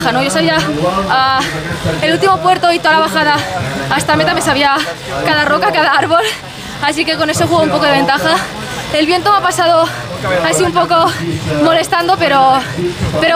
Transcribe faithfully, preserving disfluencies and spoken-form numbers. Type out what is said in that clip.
¿no? Yo sabía uh, el último puerto y toda la bajada hasta meta, me sabía cada roca, cada árbol, así que con eso juego un poco de ventaja. El viento me ha pasado así un poco molestando, pero, pero